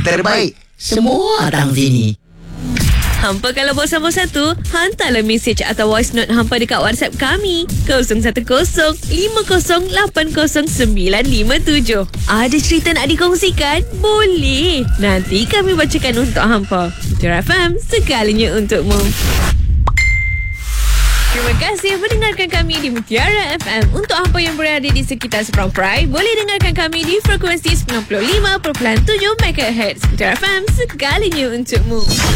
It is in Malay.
terbaik. Semua datang sini. Hampa kalau bosan-bosan tu, hantarlah mesej atau voice note hampa dekat WhatsApp kami 0105080957. Ada cerita nak dikongsikan? Boleh. Nanti kami bacakan untuk hampa. Mutiara FM, segalanya untukmu. Terima kasih mendengarkan kami di Mutiara FM. Untuk hampa yang berada di sekitar Seberang Perai, boleh dengarkan kami di frekuensi 95.7 MHz. Mutiara FM, segalanya untukmu.